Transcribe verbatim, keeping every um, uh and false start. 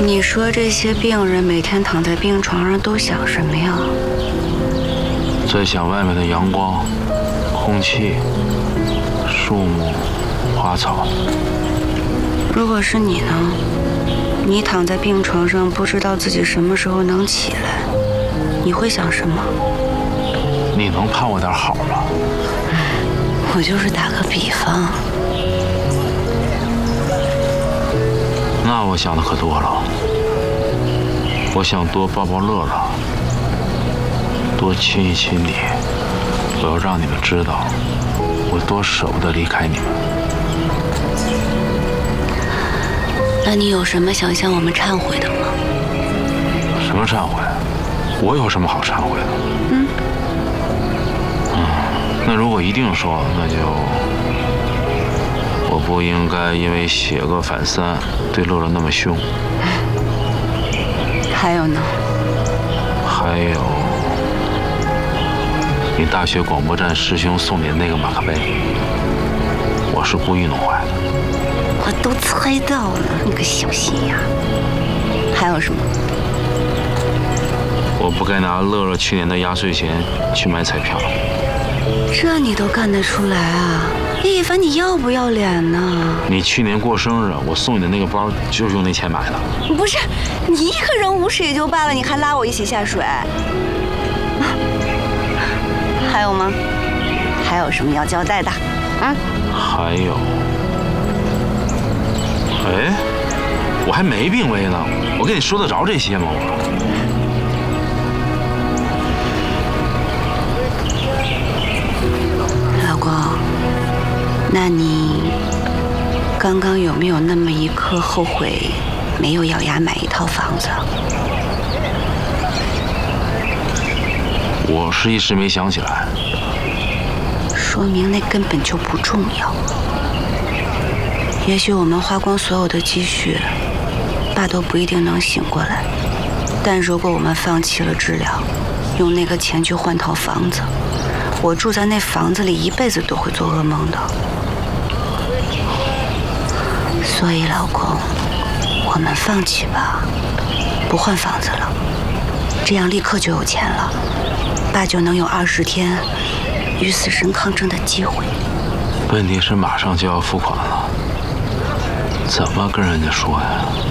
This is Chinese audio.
你说这些病人每天躺在病床上都想什么呀？ 在想外面的阳光、空气、树木、花草。 如果是你呢？你躺在病床上，不知道自己什么时候能起来，你会想什么？ 你能盼我点好吗？ 我就是打个比方。 那我想的可多了。我想多抱抱乐乐，多亲一亲你。我要让你们知道，我多舍不得离开你们。 那你有什么想向我们忏悔的吗？ 什么忏悔？我有什么好忏悔的？嗯。嗯，那如果一定说，那就我不应该因为邪恶反三对乐乐那么凶。 还有呢？ 还有，你大学广播站师兄送你的那个马克杯，我是故意弄坏的。 我都猜到了，你个小心眼。还有什么？ 我不该拿乐乐去年的压岁钱去买彩票。 这你都干得出来啊？叶一凡，你要不要脸呢？ 你去年过生日，我送你的那个包就是用那钱买的。 不是，你一个人无视也就罢了，你还拉我一起下水。还有吗？还有什么要交代的？嗯？ 还有。哎，我还没病危呢，我跟你说得着这些吗？我老公，那你刚刚有没有那么一刻后悔没有咬牙买一套房子？ 我是一时没想起来。 说明那根本就不重要。也许我们花光所有的积蓄，爸都不一定能醒过来。但如果我们放弃了治疗，用那个钱去换套房子，我住在那房子里一辈子都会做噩梦的。所以老公，我们放弃吧，不换房子了，这样立刻就有钱了，爸就能有二十天与死神抗争的机会。 问题是马上就要付款了。怎么跟人家说呀？